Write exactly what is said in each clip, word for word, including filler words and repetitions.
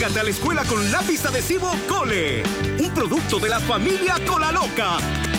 Cállate a la escuela con lápiz adhesivo Cole, un producto de la familia Cola Loca.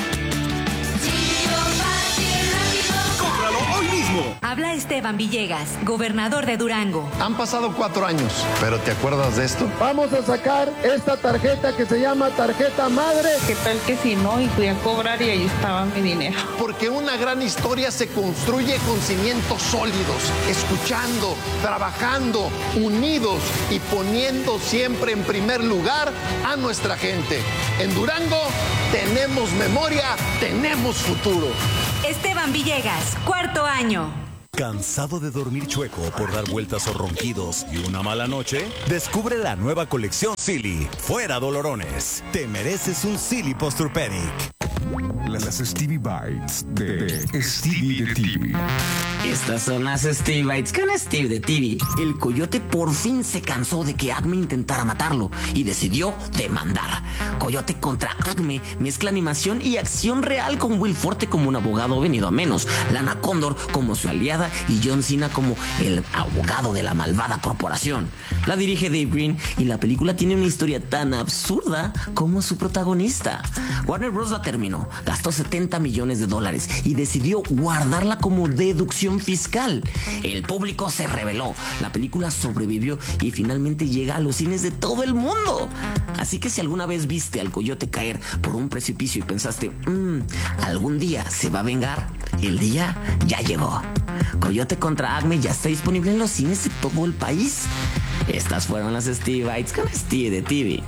¡Cómpralo hoy mismo! Habla Esteban Villegas, gobernador de Durango. Han pasado cuatro años, pero ¿te acuerdas de esto? Vamos a sacar esta tarjeta que se llama tarjeta madre. ¿Qué tal que si no? Y fui a cobrar y ahí estaba mi dinero. Porque una gran historia se construye con cimientos sólidos, escuchando, trabajando, unidos y poniendo siempre en primer lugar a nuestra gente. En Durango tenemos memoria, tenemos futuro. Esteban Villegas, cuarto año. ¿Cansado de dormir chueco por dar vueltas o ronquidos y una mala noche? Descubre la nueva colección Silly. Fuera dolorones. Te mereces un Silly Posturepedic. Las Stevie Bites de Stevie de T V. Estas son las Stevie Bites con Steve de T V. El coyote por fin se cansó de que Acme intentara matarlo y decidió demandar. Coyote contra Acme mezcla animación y acción real con Will Forte como un abogado venido a menos, Lana Condor como su aliada y John Cena como el abogado de la malvada corporación. La dirige Dave Green y la película tiene una historia tan absurda como su protagonista. Warner Bros. La terminó, gastó setenta millones de dólares y decidió guardarla como deducción fiscal. El público se rebeló, la película sobrevivió y finalmente llega a los cines de todo el mundo. Así que si alguna vez viste al coyote caer por un precipicio y pensaste, mmm, algún día se va a vengar, el día ya llegó. Coyote contra Acme ya está disponible en los cines de todo el país. Estas fueron las Stevie Bites con Steve de T V.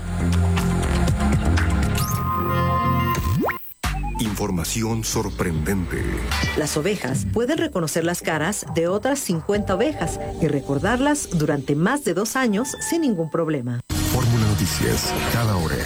Información sorprendente. Las ovejas pueden reconocer las caras de otras cincuenta ovejas y recordarlas durante más de dos años sin ningún problema. Fórmula Noticias, cada hora.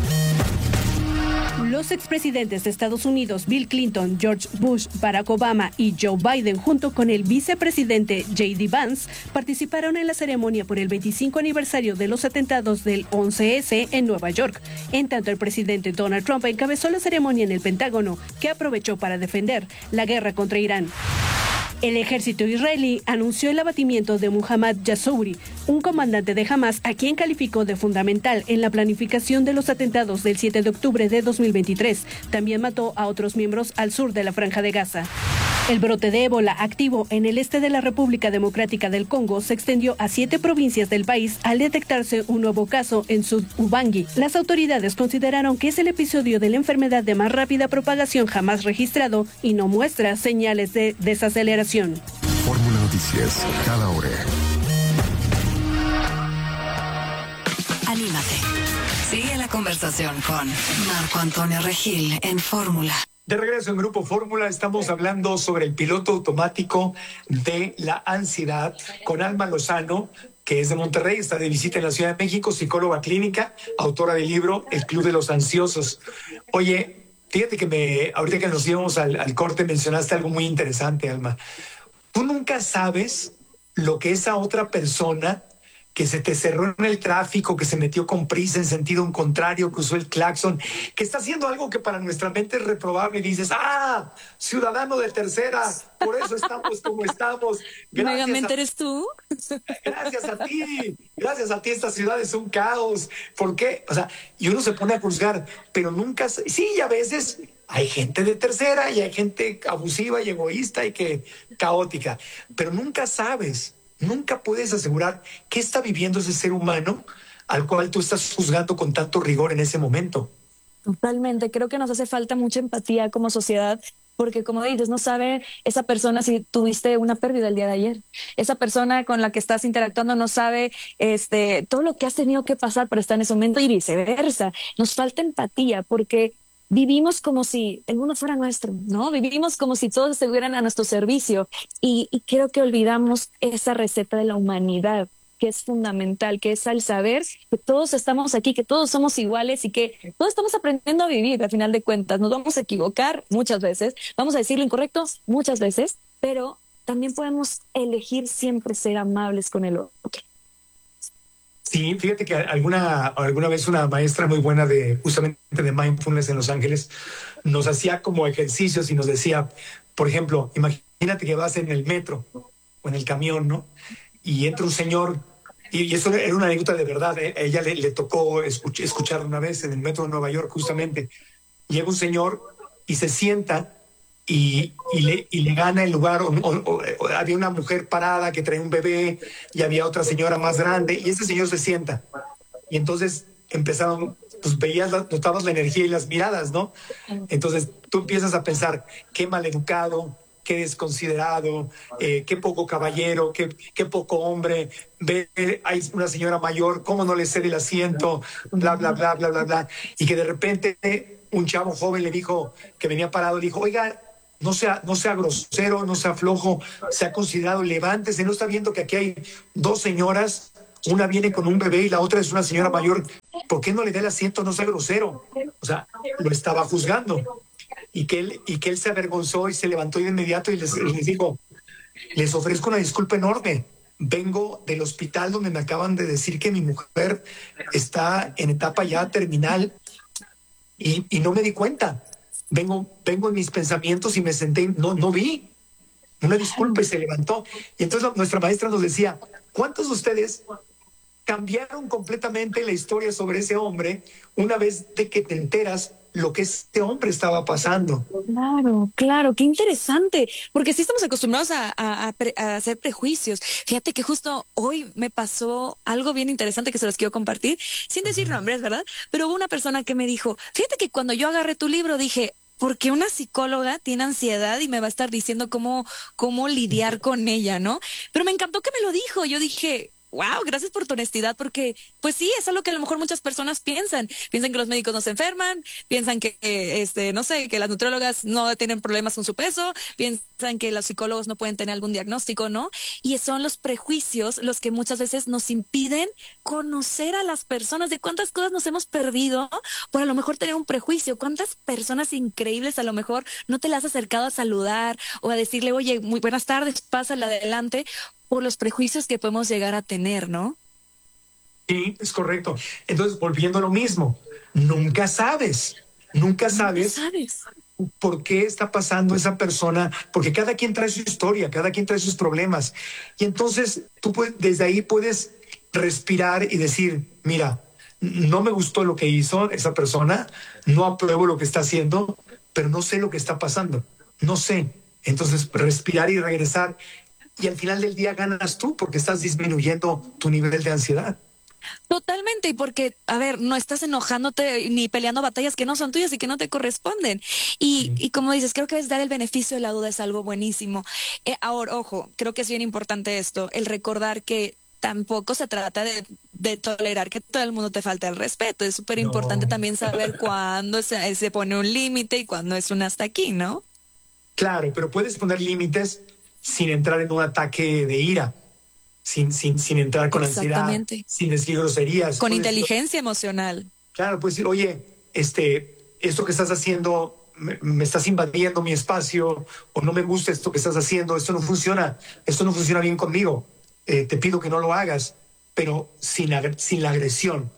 Los expresidentes de Estados Unidos, Bill Clinton, George Bush, Barack Obama y Joe Biden, junto con el vicepresidente J D Vance, participaron en la ceremonia por el veinticinco aniversario de los atentados del once ese en Nueva York. En tanto, el presidente Donald Trump encabezó la ceremonia en el Pentágono, que aprovechó para defender la guerra contra Irán. El ejército israelí anunció el abatimiento de Muhammad Yassouri, un comandante de Hamas a quien calificó de fundamental en la planificación de los atentados del siete de octubre de dos mil veintitrés. También mató a otros miembros al sur de la Franja de Gaza. El brote de ébola activo en el este de la República Democrática del Congo se extendió a siete provincias del país al detectarse un nuevo caso en Sud-Ubangi. Las autoridades consideraron que es el episodio de la enfermedad de más rápida propagación jamás registrado y no muestra señales de desaceleración. Fórmula Noticias, cada hora. Anímate. Sigue la conversación con Marco Antonio Regil en Fórmula. De regreso en Grupo Fórmula, estamos hablando sobre el piloto automático de la ansiedad con Alma Lozano, que es de Monterrey, está de visita en la Ciudad de México, psicóloga clínica, autora del libro El Club de los Ansiosos. Oye, fíjate que me, ahorita que nos íbamos al, al corte mencionaste algo muy interesante, Alma. Tú nunca sabes lo que esa otra persona que se te cerró en el tráfico, que se metió con prisa en sentido contrario, que usó el claxon, que está haciendo algo que para nuestra mente es reprobable y dices, ¡ah! Ciudadano de tercera, por eso estamos como estamos. ¿Megamente eres tú? Gracias a ti, gracias a ti esta ciudad es un caos. ¿Por qué? O sea, y uno se pone a juzgar, pero nunca, sí, y a veces hay gente de tercera y hay gente abusiva y egoísta y que caótica, pero nunca sabes. Nunca puedes asegurar qué está viviendo ese ser humano al cual tú estás juzgando con tanto rigor en ese momento. Totalmente, creo que nos hace falta mucha empatía como sociedad, porque como dices, no sabe esa persona si tuviste una pérdida el día de ayer. Esa persona con la que estás interactuando no sabe este, todo lo que has tenido que pasar para estar en ese momento y viceversa. Nos falta empatía porque vivimos como si el mundo fuera nuestro, ¿no? Vivimos como si todos estuvieran a nuestro servicio y, y creo que olvidamos esa receta de la humanidad que es fundamental, que es al saber que todos estamos aquí, que todos somos iguales y que todos estamos aprendiendo a vivir al final de cuentas. Nos vamos a equivocar muchas veces, vamos a decir lo incorrecto muchas veces, pero también podemos elegir siempre ser amables con el otro. Sí, fíjate que alguna, alguna vez una maestra muy buena de justamente de mindfulness en Los Ángeles nos hacía como ejercicios y nos decía, por ejemplo, imagínate que vas en el metro o en el camión, ¿no? Y entra un señor Y, y eso era una anécdota de verdad. ¿eh? A ella le, le tocó escuch escuchar una vez en el metro de Nueva York, justamente. Llega un señor y se sienta y, y, le, y le gana el lugar. O, o, o, o, había una mujer parada que traía un bebé y había otra señora más grande y ese señor se sienta. Y entonces empezaron, pues veías, notabas la energía y las miradas, ¿no? Entonces tú empiezas a pensar, qué maleducado, qué desconsiderado, eh, qué poco caballero, qué, qué poco hombre. Ve, hay una señora mayor, cómo no le cede el asiento, bla, bla, bla, bla, bla, bla. Y que de repente un chavo joven le dijo, que venía parado, le dijo, oiga, no sea, no sea grosero, no sea flojo, sea considerado, levántese, no está viendo que aquí hay dos señoras, una viene con un bebé y la otra es una señora mayor, ¿por qué no le da el asiento? No sea grosero. O sea, lo estaba juzgando. Y que él, y que él se avergonzó y se levantó de inmediato y les, les dijo, les ofrezco una disculpa enorme. Vengo del hospital donde me acaban de decir que mi mujer está en etapa ya terminal y, y no me di cuenta. Vengo, vengo en mis pensamientos y me senté, no, no vi. Una disculpa y se levantó. Y entonces nuestra maestra nos decía, ¿cuántos de ustedes cambiaron completamente la historia sobre ese hombre una vez de que te enteras lo que este hombre estaba pasando? Claro, claro, qué interesante, porque sí estamos acostumbrados a, a, a, pre, a hacer prejuicios. Fíjate que justo hoy me pasó algo bien interesante que se los quiero compartir, sin decir nombres, ¿verdad? Pero hubo una persona que me dijo, fíjate que cuando yo agarré tu libro dije, ¿por qué una psicóloga tiene ansiedad y me va a estar diciendo cómo, cómo lidiar con ella, ¿no? Pero me encantó que me lo dijo, yo dije, wow, gracias por tu honestidad, porque pues sí, es algo que a lo mejor muchas personas piensan. Piensan que los médicos no se enferman, piensan que, eh, este, no sé, que las nutriólogas no tienen problemas con su peso, piensan que los psicólogos no pueden tener algún diagnóstico, ¿no? Y son los prejuicios los que muchas veces nos impiden conocer a las personas, de cuántas cosas nos hemos perdido por a lo mejor tener un prejuicio, cuántas personas increíbles a lo mejor no te las has acercado a saludar o a decirle, oye, muy buenas tardes, pásale adelante, por los prejuicios que podemos llegar a tener, ¿no? Sí, es correcto. Entonces, volviendo a lo mismo, nunca sabes, nunca sabes, nunca sabes por qué está pasando esa persona, porque cada quien trae su historia, cada quien trae sus problemas. Y entonces, tú puedes, desde ahí puedes respirar y decir, mira, no me gustó lo que hizo esa persona, no apruebo lo que está haciendo, pero no sé lo que está pasando, no sé. Entonces, respirar y regresar. Y al final del día ganas tú porque estás disminuyendo tu nivel de ansiedad. Totalmente, y porque, a ver, no estás enojándote ni peleando batallas que no son tuyas y que no te corresponden. Y, sí. y como dices, creo que es dar el beneficio de la duda es algo buenísimo. Eh, ahora, ojo, creo que es bien importante esto, el recordar que tampoco se trata de, de tolerar que todo el mundo te falte el respeto. Es súper importante no. también saber cuándo se, se pone un límite y cuándo es un hasta aquí, ¿no? Claro, pero puedes poner límites sin entrar en un ataque de ira, sin, sin, sin entrar con ansiedad, sin decir groserías. Con puedes inteligencia decir, emocional. Claro, puedes decir, oye, este, esto que estás haciendo, me, me estás invadiendo mi espacio, o no me gusta esto que estás haciendo, esto no funciona, esto no funciona bien conmigo, eh, te pido que no lo hagas, pero sin, sin la agresión.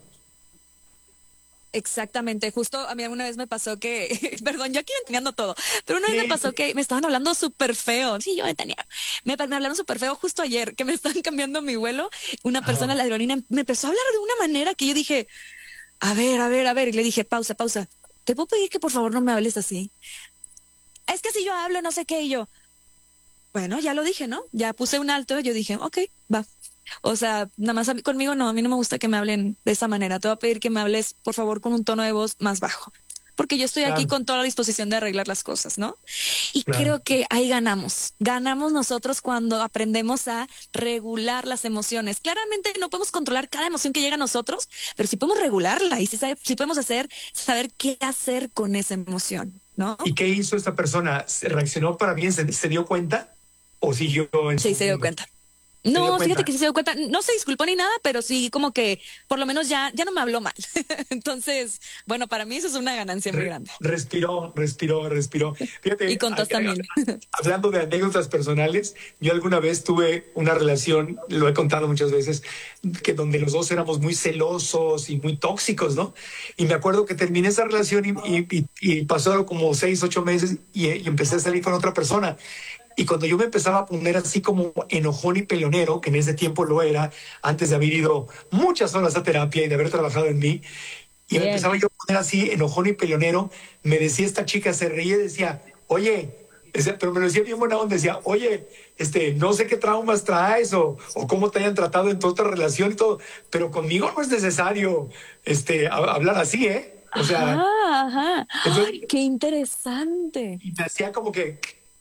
Exactamente, justo a mí alguna vez me pasó que, perdón, yo aquí entendiendo todo, pero una vez me pasó que me estaban hablando súper feo, sí, yo tenía, me, me hablaron súper feo justo ayer, que me estaban cambiando mi vuelo, una persona, ah. la aerolínea, me empezó a hablar de una manera que yo dije, a ver, a ver, a ver, y le dije, pausa, pausa, ¿te puedo pedir que por favor no me hables así? Es que si yo hablo, no sé qué, y yo, bueno, ya lo dije, ¿no? Ya puse un alto, yo dije, ok, va. O sea, nada más a mí, conmigo no, a mí no me gusta que me hablen de esa manera. Te voy a pedir que me hables, por favor, con un tono de voz más bajo. Porque yo estoy claro. aquí con toda la disposición de arreglar las cosas, ¿no? Y claro. creo que ahí ganamos. Ganamos nosotros cuando aprendemos a regular las emociones. Claramente no podemos controlar cada emoción que llega a nosotros, pero sí podemos regularla y sí, sabe, sí podemos hacer, saber qué hacer con esa emoción, ¿no? ¿Y qué hizo esta persona? ¿Se reaccionó para bien? ¿Se, se dio cuenta? ¿O siguió en Sí, se dio cuenta. No, fíjate que sí se dio cuenta, no se disculpó ni nada, pero sí como que por lo menos ya, ya no me habló mal. Entonces, bueno, para mí eso es una ganancia muy grande. Respiró, respiró, respiró. Fíjate, y contó también. Hablando de anécdotas personales, yo alguna vez tuve una relación, lo he contado muchas veces, que donde los dos éramos muy celosos y muy tóxicos, ¿no? Y me acuerdo que terminé esa relación y, y, y, y pasó como seis, ocho meses y, y empecé a salir con otra persona. Y cuando yo me empezaba a poner así como enojón y peleonero, que en ese tiempo lo era, antes de haber ido muchas horas a terapia y de haber trabajado en mí, y me empezaba yo a poner así enojón y peleonero, me decía esta chica, se reía y decía, oye, decía, pero me lo decía bien buena onda, decía, oye, este, no sé qué traumas traes o, o cómo te hayan tratado en tu otra relación y todo, pero conmigo no es necesario este, a, hablar así, ¿eh? O sea, ajá, ajá. Entonces, Ay, qué interesante. Y me hacía como que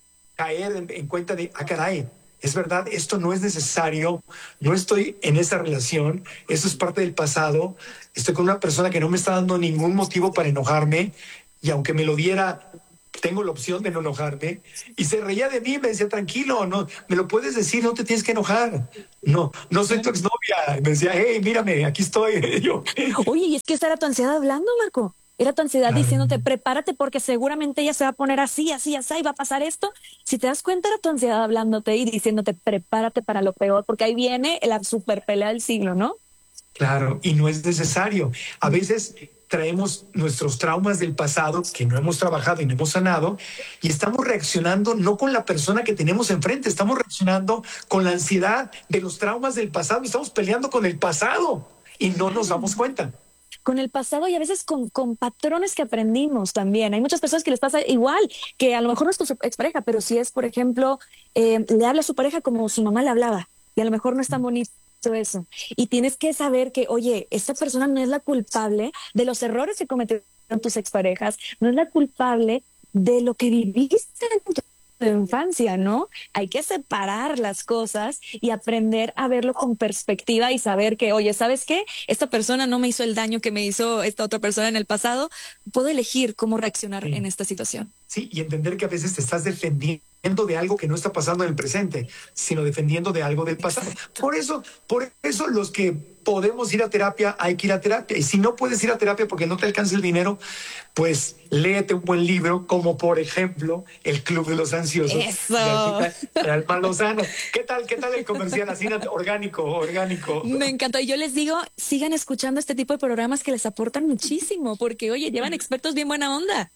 caer en, en cuenta de, ah, caray, es verdad, esto no es necesario, no estoy en esa relación, esto es parte del pasado, estoy con una persona que no me está dando ningún motivo para enojarme, y aunque me lo diera, tengo la opción de no enojarme. Y se reía de mí, me decía, tranquilo, no, me lo puedes decir, no te tienes que enojar. No, no soy tu exnovia. Y me decía, hey, mírame, aquí estoy. Yo, oye, y es que esa era tu ansiedad hablando, Marco. Era tu ansiedad claro. diciéndote, prepárate porque seguramente ella se va a poner así, así, así, y va a pasar esto. Si te das cuenta, era tu ansiedad hablándote y diciéndote, prepárate para lo peor, porque ahí viene la super pelea del siglo, ¿no? Claro, y no es necesario. A veces traemos nuestros traumas del pasado que no hemos trabajado y no hemos sanado, y estamos reaccionando no con la persona que tenemos enfrente, estamos reaccionando con la ansiedad de los traumas del pasado, estamos peleando con el pasado y no nos damos cuenta. Con el pasado y a veces con, con patrones que aprendimos también. Hay muchas personas que les pasa igual, que a lo mejor no es tu expareja, pero si es, por ejemplo, eh, le habla a su pareja como su mamá le hablaba, y a lo mejor no es tan bonito eso. Y tienes que saber que, oye, esta persona no es la culpable de los errores que cometieron tus exparejas, no es la culpable de lo que viviste en tu de infancia, ¿no? Hay que separar las cosas y aprender a verlo con perspectiva y saber que, oye, ¿sabes qué? Esta persona no me hizo el daño que me hizo esta otra persona en el pasado. Puedo elegir cómo reaccionar sí. en esta situación. Sí, y entender que a veces te estás defendiendo de algo que no está pasando en el presente, sino defendiendo de algo del pasado. Por eso, por eso los que podemos ir a terapia, hay que ir a terapia. Y si no puedes ir a terapia porque no te alcanza el dinero, pues léete un buen libro, como por ejemplo El Club de los Ansiosos. Eso. De Alma Lozano. ¿Qué tal, qué tal el comercial? Así orgánico, orgánico. Me encantó. Y yo les digo, sigan escuchando este tipo de programas que les aportan muchísimo, porque, oye, llevan expertos bien buena onda.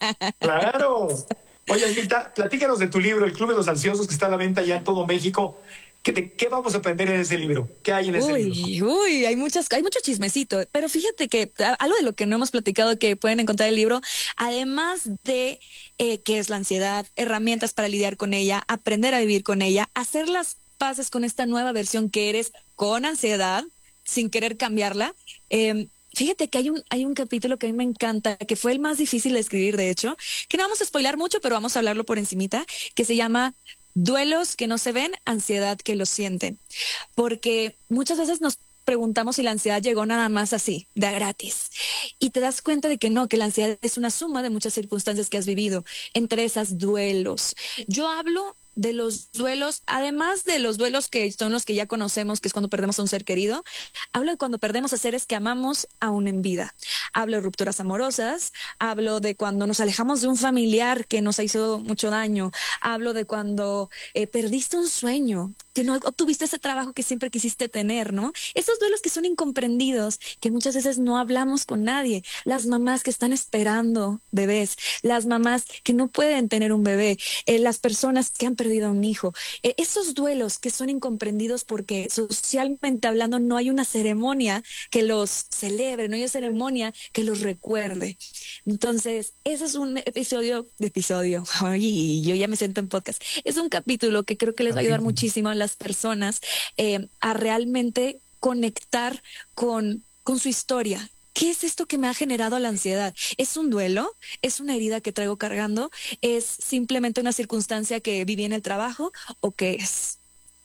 Claro. Oye, Anita, platícanos de tu libro, El Club de los Ansiosos, que está a la venta ya en todo México. ¿Qué, de, ¿Qué vamos a aprender en ese libro? ¿Qué hay en ese uy, libro? Uy, hay muchas, hay mucho chismecito, pero fíjate que algo de lo que no hemos platicado que pueden encontrar en el libro, además de eh, qué es la ansiedad, herramientas para lidiar con ella, aprender a vivir con ella, hacer las paces con esta nueva versión que eres con ansiedad, sin querer cambiarla. Eh, Fíjate que hay un, hay un capítulo que a mí me encanta, que fue el más difícil de escribir, de hecho, que no vamos a spoilar mucho, pero vamos a hablarlo por encimita, que se llama Duelos que no se ven, ansiedad que lo sienten. Porque muchas veces nos preguntamos si la ansiedad llegó nada más así, de a gratis. Y te das cuenta de que no, que la ansiedad es una suma de muchas circunstancias que has vivido, entre esas duelos. Yo hablo de los duelos, además de los duelos que son los que ya conocemos, que es cuando perdemos a un ser querido, hablo de cuando perdemos a seres que amamos aún en vida. Hablo de rupturas amorosas, hablo de cuando nos alejamos de un familiar que nos ha hizo mucho daño, hablo de cuando eh, perdiste un sueño, que no obtuviste ese trabajo que siempre quisiste tener, ¿no? Esos duelos que son incomprendidos, que muchas veces no hablamos con nadie. Las mamás que están esperando bebés, las mamás que no pueden tener un bebé, eh, las personas que han perdido a un hijo. Eh, esos duelos que son incomprendidos porque socialmente hablando no hay una ceremonia que los celebre, no hay una ceremonia que los recuerde. Entonces, ese es un episodio, de episodio, ay, yo ya me siento en podcast, es un capítulo que creo que les va a ayudar muchísimo a las personas eh, a realmente conectar con, con su historia. ¿Qué es esto que me ha generado la ansiedad? ¿Es un duelo? ¿Es una herida que traigo cargando? ¿Es simplemente una circunstancia que viví en el trabajo? ¿O qué es?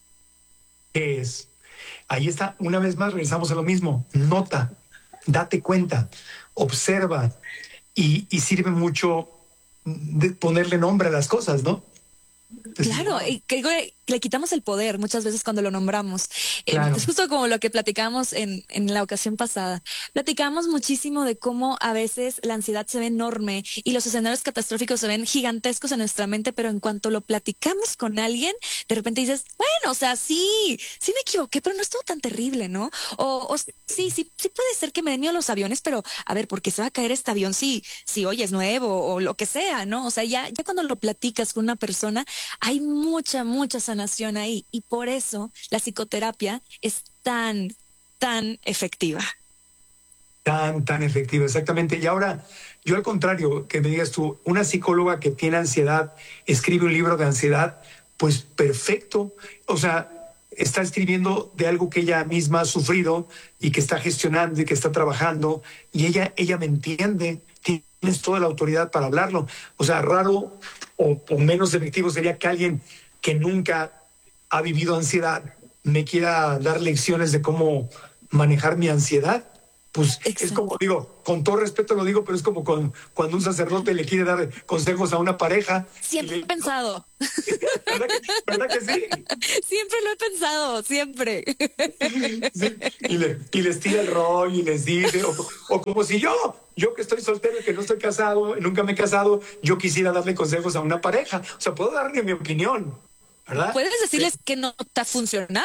¿Qué es? Ahí está, una vez más regresamos a lo mismo. Nota, date cuenta, observa y, y sirve mucho de ponerle nombre a las cosas, ¿no? Claro, y creo que le quitamos el poder muchas veces cuando lo nombramos. Claro. Eh, es justo como lo que platicamos en, en la ocasión pasada. Platicamos muchísimo de cómo a veces la ansiedad se ve enorme y los escenarios catastróficos se ven gigantescos en nuestra mente, pero en cuanto lo platicamos con alguien, de repente dices, bueno, o sea, sí, sí me equivoqué, pero no estuvo tan terrible, ¿no? O, o sí, sí, sí puede ser que me den miedo los aviones, pero a ver, ¿por qué se va a caer este avión si, si oye, es nuevo o lo que sea, ¿no? O sea, ya, ya cuando lo platicas con una persona, hay mucha, mucha sanación ahí y por eso la psicoterapia es tan, tan efectiva. Tan, tan efectiva, exactamente. Y ahora, yo al contrario, que me digas tú, una psicóloga que tiene ansiedad, escribe un libro de ansiedad, pues perfecto. O sea, está escribiendo de algo que ella misma ha sufrido y que está gestionando y que está trabajando, y ella, ella me entiende, tienes toda la autoridad para hablarlo. O sea, raro o, o menos efectivo sería que alguien que nunca ha vivido ansiedad me quiera dar lecciones de cómo manejar mi ansiedad. Pues exacto. Es como, digo, con todo respeto lo digo, pero es como con, cuando un sacerdote le quiere dar consejos a una pareja. Siempre le... he pensado. ¿Verdad que, ¿verdad que sí? Siempre lo he pensado, siempre. Sí, y, le, y les tira el rollo y les dice, o, o como si yo, yo que estoy soltero y que no estoy casado, nunca me he casado, yo quisiera darle consejos a una pareja. O sea, puedo darle mi opinión, ¿verdad? Puedes decirles sí. que no te ha funcionado.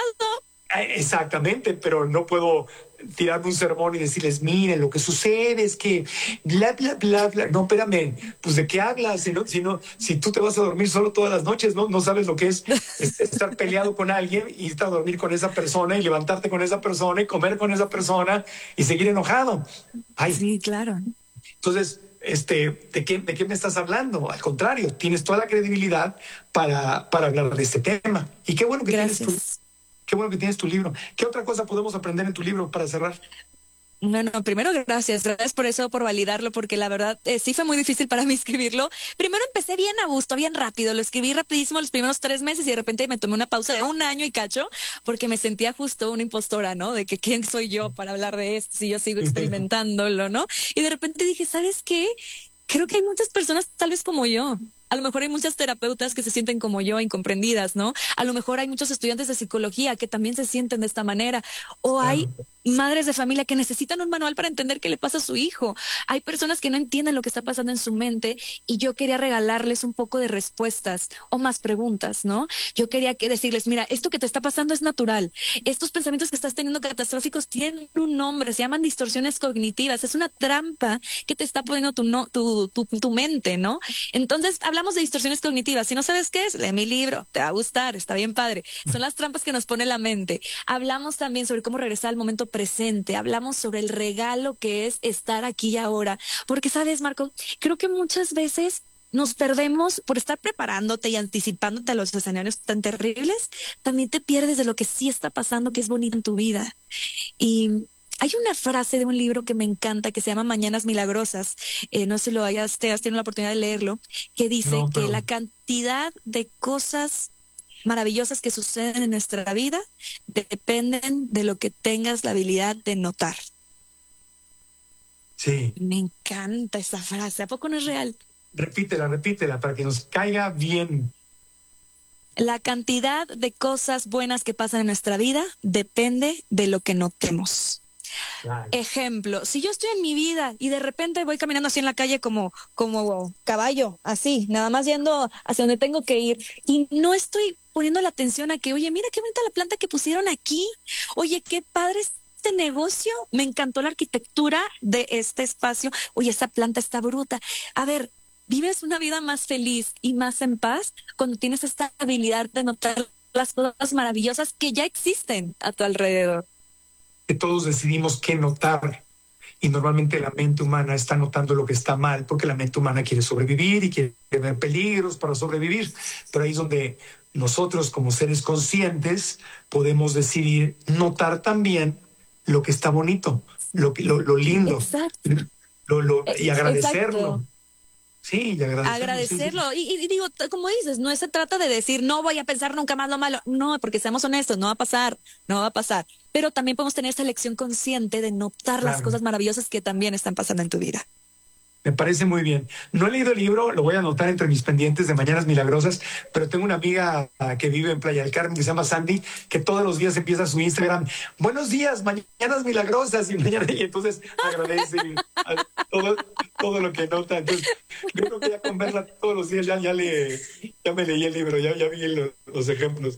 Exactamente, pero no puedo tirarme un sermón y decirles, miren, lo que sucede es que bla, bla, bla, bla. No, espérame, pues ¿de qué hablas? Si, no, si, no, si tú te vas a dormir solo todas las noches, ¿no? No sabes lo que es, es estar peleado con alguien y irte a dormir con esa persona y levantarte con esa persona y comer con esa persona y seguir enojado. Ay. Sí, claro. Entonces, este, ¿de qué, ¿de qué me estás hablando? Al contrario, tienes toda la credibilidad para, para hablar de este tema. Y qué bueno que Gracias. tienes tu... Qué bueno que tienes tu libro. ¿Qué otra cosa podemos aprender en tu libro para cerrar? Bueno, primero gracias, gracias por eso, por validarlo, porque la verdad eh, sí fue muy difícil para mí escribirlo. Primero empecé bien a gusto, bien rápido, lo escribí rapidísimo los primeros tres meses y de repente me tomé una pausa de un año y cacho, porque me sentía justo una impostora, ¿no? De que quién soy yo para hablar de esto si yo sigo experimentándolo, ¿no? Y de repente dije, ¿sabes qué? Creo que hay muchas personas tal vez como yo. A lo mejor hay muchas terapeutas que se sienten como yo, incomprendidas, ¿no? A lo mejor hay muchos estudiantes de psicología que también se sienten de esta manera. O hay madres de familia que necesitan un manual para entender qué le pasa a su hijo. Hay personas que no entienden lo que está pasando en su mente y yo quería regalarles un poco de respuestas o más preguntas, ¿no? Yo quería que decirles, mira, esto que te está pasando es natural. Estos pensamientos que estás teniendo catastróficos tienen un nombre, se llaman distorsiones cognitivas. Es una trampa que te está poniendo tu, no, tu, tu, tu mente, ¿no? Entonces, hablamos de distorsiones cognitivas. Si no sabes qué es, lee mi libro, te va a gustar, está bien padre. Son las trampas que nos pone la mente. Hablamos también sobre cómo regresar al momento presente, hablamos sobre el regalo que es estar aquí y ahora. Porque, ¿sabes, Marco? Creo que muchas veces nos perdemos por estar preparándote y anticipándote a los escenarios tan terribles. También te pierdes de lo que sí está pasando, que es bonito en tu vida. Y hay una frase de un libro que me encanta que se llama Mañanas Milagrosas. Eh, no sé si lo hayas, te has tenido la oportunidad de leerlo, que dice no, pero... que la cantidad de cosas maravillosas que suceden en nuestra vida dependen de lo que tengas la habilidad de notar. Sí. Me encanta esa frase. ¿A poco no es real? Repítela, repítela para que nos caiga bien. La cantidad de cosas buenas que pasan en nuestra vida depende de lo que notemos. Claro. Ejemplo, si yo estoy en mi vida y de repente voy caminando así en la calle como, como caballo, así, nada más yendo hacia donde tengo que ir y no estoy poniendo la atención a que, oye, mira qué bonita la planta que pusieron aquí, oye, qué padre este negocio, me encantó la arquitectura de este espacio, oye, esta planta está bruta. A ver, vives una vida más feliz y más en paz cuando tienes esta habilidad de notar las cosas maravillosas que ya existen a tu alrededor. Que todos decidimos qué notar y normalmente la mente humana está notando lo que está mal porque la mente humana quiere sobrevivir y quiere ver peligros para sobrevivir, pero ahí es donde nosotros como seres conscientes podemos decidir notar también lo que está bonito, lo, lo, lo lindo. Exacto. Lo, lo, y agradecerlo. Exacto. Sí, y agradecerlo. Agradecerlo. Sí, sí. Y, y digo, como dices, no se trata de decir, no voy a pensar nunca más lo malo. No, porque seamos honestos, no va a pasar, no va a pasar. Pero también podemos tener esa elección consciente de notar claro. las cosas maravillosas que también están pasando en tu vida. Me parece muy bien. No he leído el libro, lo voy a anotar entre mis pendientes de Mañanas Milagrosas, pero tengo una amiga uh, que vive en Playa del Carmen que se llama Sandy, que todos los días empieza su Instagram. Buenos días, Mañanas Milagrosas. Y, mañana, y entonces agradece todo, todo lo que nota. Entonces, yo creo que ya con verla todos los días ya, ya, le, ya me leí el libro, ya, ya vi los, los ejemplos.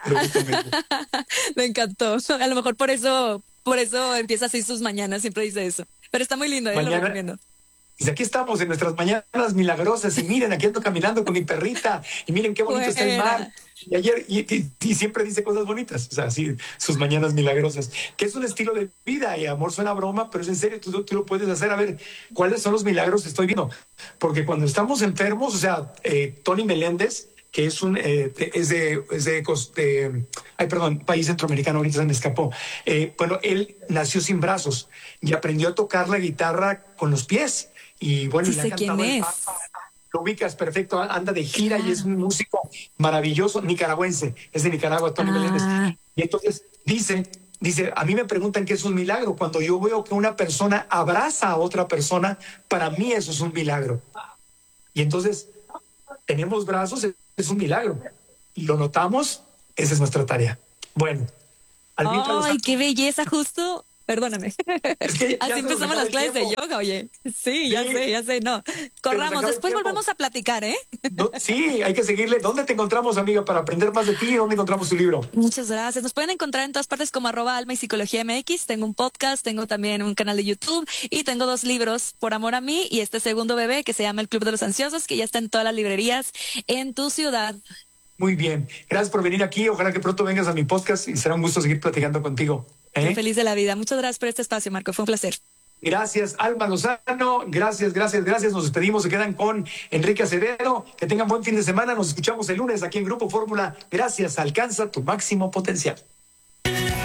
Me encantó. A lo mejor por eso, por eso empieza así sus mañanas, siempre dice eso. Pero está muy lindo, ¿eh? Mañana, lo recomiendo. Y aquí estamos en nuestras Mañanas Milagrosas y miren, aquí ando caminando con mi perrita y miren qué bonito está el mar. Y ayer, y, y, y siempre dice cosas bonitas, o sea, sí, sus Mañanas Milagrosas, que es un estilo de vida y amor suena broma, pero es en serio, tú, tú lo puedes hacer. A ver, ¿cuáles son los milagros que estoy viendo? Porque cuando estamos enfermos, o sea, eh, Tony Meléndez, que es un, eh, es de, es de, de, ay, perdón, país centroamericano, ahorita se me escapó. Eh, bueno, él nació sin brazos y aprendió a tocar la guitarra con los pies. Y bueno, sí, le ha sé cantado quién es. Papa, lo ubicas perfecto, anda de gira y es un músico maravilloso, nicaragüense, es de Nicaragua, Tony ah. Meléndez. Y entonces dice, dice, a mí me preguntan qué es un milagro. Cuando yo veo que una persona abraza a otra persona, para mí eso es un milagro. Y entonces, tenemos brazos, es un milagro. Y lo notamos, esa es nuestra tarea. Bueno. ¡Ay, qué belleza! Justo... Perdóname. Es que Así empezamos las clases de yoga, oye. Sí, sí, ya sé, ya sé, no. Corramos, después volvemos a platicar, ¿eh? No, sí, hay que seguirle. ¿Dónde te encontramos, amiga, para aprender más de ti? ¿Dónde encontramos tu libro? Muchas gracias. Nos pueden encontrar en todas partes como arroba alma y psicología M X. Tengo un podcast, tengo también un canal de YouTube y tengo dos libros, Por amor a mí y este segundo bebé que se llama El Club de los Ansiosos, que ya está en todas las librerías en tu ciudad. Muy bien. Gracias por venir aquí. Ojalá que pronto vengas a mi podcast y será un gusto seguir platicando contigo. ¿Eh? Estoy feliz de la vida. Muchas gracias por este espacio, Marco. Fue un placer. Gracias, Alma Lozano. Gracias, gracias, gracias. Nos despedimos. Se quedan con Enrique Acevedo. Que tengan buen fin de semana. Nos escuchamos el lunes aquí en Grupo Fórmula. Gracias. Alcanza tu máximo potencial.